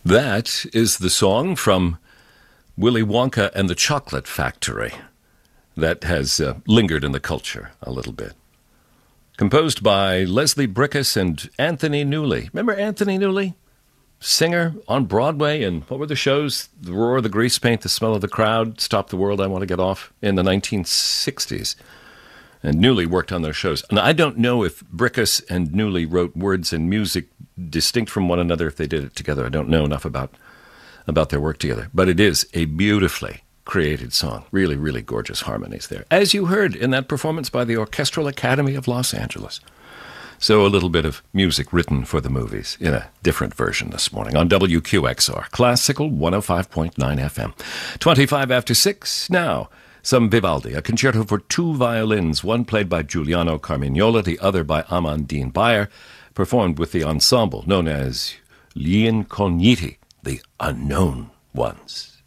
That is the song from Willy Wonka and the Chocolate Factory that has lingered in the culture a little bit. Composed by Leslie Bricusse and Anthony Newley. Remember Anthony Newley? Singer on Broadway, and what were the shows? The Roar, the Grease Paint, The Smell of the Crowd, Stop the World, I Want to Get Off, in the 1960s. And Newley worked on those shows. And I don't know if Bricusse and Newley wrote words and music distinct from one another, if they did it together. I don't know enough about their work together. But it is a beautifully created song. Really, really gorgeous harmonies there, as you heard in that performance by the Orchestral Academy of Los Angeles. So a little bit of music written for the movies in a different version this morning on WQXR, Classical 105.9 FM. 25 after 6 now. Some Vivaldi, a concerto for two violins, one played by Giuliano Carmignola, the other by Amandine Bayer, performed with the ensemble known as Gli Incogniti, the Unknown Ones.